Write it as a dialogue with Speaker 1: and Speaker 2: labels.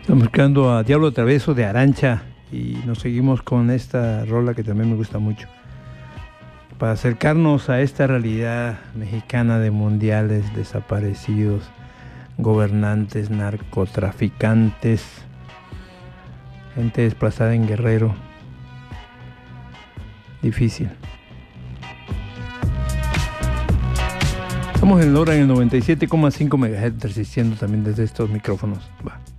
Speaker 1: Estamos buscando a Diablo Traveso de Arancha y nos seguimos con esta rola que también me gusta mucho. Para acercarnos a esta realidad mexicana de mundiales, desaparecidos, gobernantes, narcotraficantes, gente desplazada en Guerrero. Difícil. Estamos en LoRa en el 97,5 MHz, resistiendo también desde estos micrófonos. Va.